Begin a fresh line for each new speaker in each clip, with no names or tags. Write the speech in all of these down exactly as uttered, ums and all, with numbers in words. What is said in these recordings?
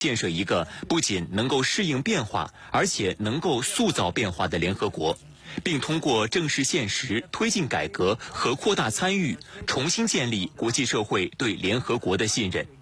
建设一个不仅能够适应变化，而且能够塑造变化的联合国，并通过正视现实、推进改革和扩大参与，重新建立国际社会对联合国的信任。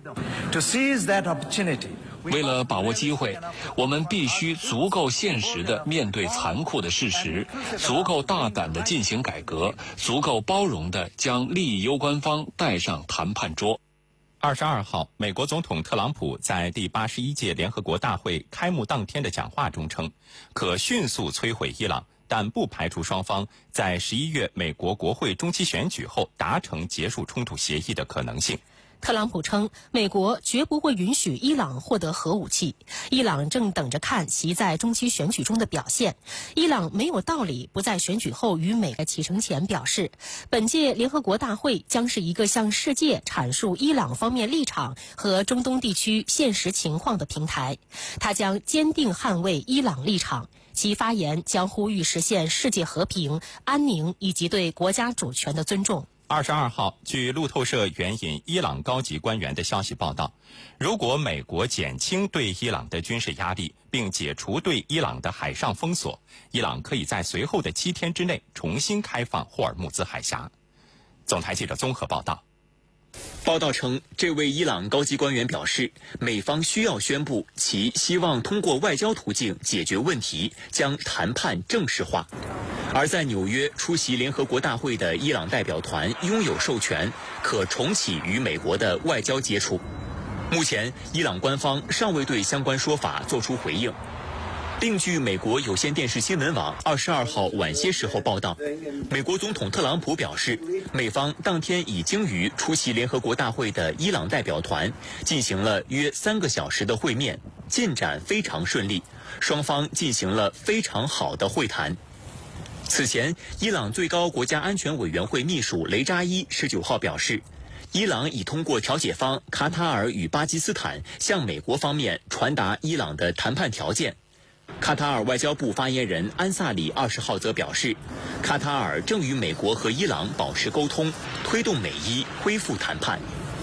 为了把握机会，我们必须足够现实地面对残酷的事实，足够大胆地进行改革，足够包容地将利益攸关方带上谈判桌。
二十二号，美国总统特朗普在第八十一届联合国大会开幕当天的讲话中称，可迅速摧毁伊朗，但不排除双方在十一月美国国会中期选举后达成结束冲突协议的可能性。
特朗普称，美国绝不会允许伊朗获得核武器，伊朗正等着看其在中期选举中的表现。伊朗没有道理不在选举后与美国启程前表示，本届联合国大会将是一个向世界阐述伊朗方面立场和中东地区现实情况的平台。他将坚定捍卫伊朗立场，其发言将呼吁实现世界和平、安宁以及对国家主权的尊重。
二十二号，据路透社援引伊朗高级官员的消息报道，如果美国减轻对伊朗的军事压力，并解除对伊朗的海上封锁，伊朗可以在随后的七天之内重新开放霍尔木兹海峡。总台记者综合报道。
报道称，这位伊朗高级官员表示，美方需要宣布其希望通过外交途径解决问题，将谈判正式化。而在纽约出席联合国大会的伊朗代表团拥有授权，可重启与美国的外交接触。目前，伊朗官方尚未对相关说法作出回应。另据美国有线电视新闻网二十二号晚些时候报道，美国总统特朗普表示，美方当天已经与出席联合国大会的伊朗代表团进行了约三个小时的会面，进展非常顺利，双方进行了非常好的会谈。此前，伊朗最高国家安全委员会秘书雷扎伊十九号表示，伊朗已通过调解方卡塔尔与巴基斯坦向美国方面传达伊朗的谈判条件。卡塔尔外交部发言人安萨里二十号则表示，卡塔尔正与美国和伊朗保持沟通，推动美伊恢复谈判。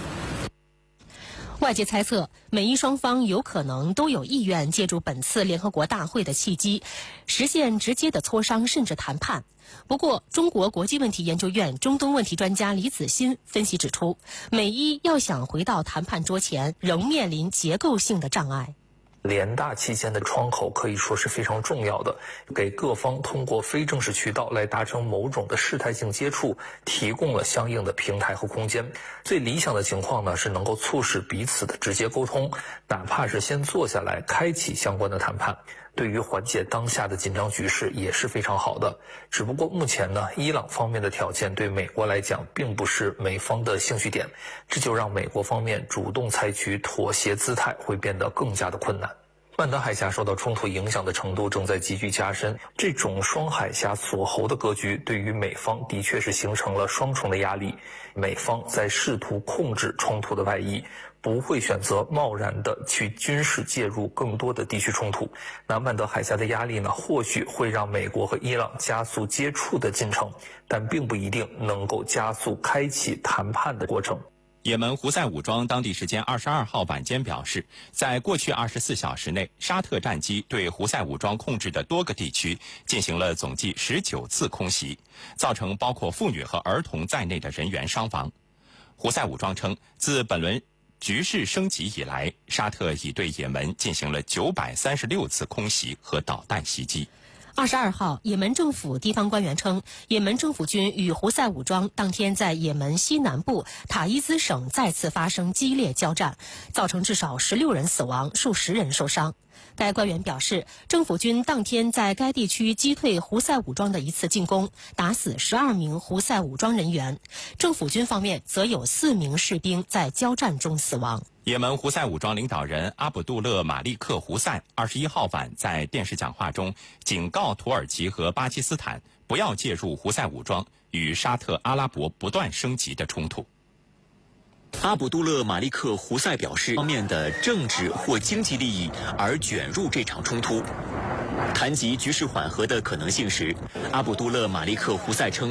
外界猜测，美伊双方有可能都有意愿借助本次联合国大会的契机，实现直接的磋商甚至谈判。不过，中国国际问题研究院中东问题专家李子欣分析指出，美伊要想回到谈判桌前，仍面临结构性的障碍。
联大期间的窗口可以说是非常重要的，给各方通过非正式渠道来达成某种的事态性接触提供了相应的平台和空间。最理想的情况呢，是能够促使彼此的直接沟通，哪怕是先坐下来开启相关的谈判，对于缓解当下的紧张局势也是非常好的。只不过目前呢，伊朗方面的条件对美国来讲并不是美方的兴趣点，这就让美国方面主动采取妥协姿态会变得更加的困难。曼德海峡受到冲突影响的程度正在急剧加深，这种双海峡锁喉的格局对于美方的确是形成了双重的压力。美方在试图控制冲突的外衣，不会选择贸然的去军事介入更多的地区冲突。那曼德海峡的压力呢，或许会让美国和伊朗加速接触的进程，但并不一定能够加速开启谈判的过程。
也门胡塞武装当地时间二十二号晚间表示，在过去二十四小时内，沙特战机对胡塞武装控制的多个地区进行了总计十九次空袭，造成包括妇女和儿童在内的人员伤亡。胡塞武装称，自本轮局势升级以来，沙特已对也门进行了九百三十六次空袭和导弹袭击。
二十二号，也门政府地方官员称，也门政府军与胡塞武装当天在也门西南部塔伊兹省再次发生激烈交战，造成至少十六人死亡，数十人受伤。该官员表示，政府军当天在该地区击退胡塞武装的一次进攻，打死十二名胡塞武装人员。政府军方面则有四名士兵在交战中死亡。
也门胡塞武装领导人阿卜杜勒马利克胡塞二十一号晚在电视讲话中警告土耳其和巴基斯坦不要介入胡塞武装与沙特阿拉伯不断升级的冲突。
阿卜杜勒马利克胡塞表示，方面的政治或经济利益而卷入这场冲突。谈及局势缓和的可能性时，阿卜杜勒马利克胡塞称，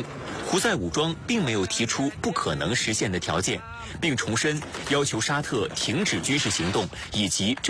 胡塞武装并没有提出不可能实现的条件，并重申要求沙特停止军事行动以及